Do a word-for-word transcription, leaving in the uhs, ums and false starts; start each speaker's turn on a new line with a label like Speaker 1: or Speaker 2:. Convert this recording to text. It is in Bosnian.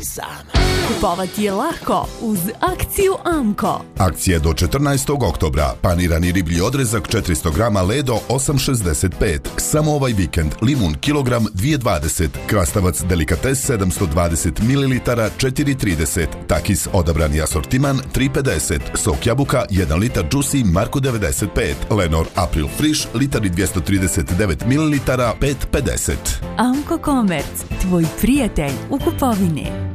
Speaker 1: sam.
Speaker 2: Kupovati je lako uz akciju Amko.
Speaker 3: Akcija do četrnaestog oktobra. Panirani riblji odrezak četiristo grama Ledo osam šezdeset pet. Samo ovaj vikend. Limun kilogram dvije dvadeset. Krastavac delikates sedamsto dvadeset mililitara četiri trideset. Takis odabrani asortiman tri pedeset. Sok jabuka jedan litar Juicy Marko devedeset pet. Lenor April Friš litar i dvjesto trideset devet mililitara pet pedeset.
Speaker 2: Amko Komerc, tvoj prijatelj u kupovini.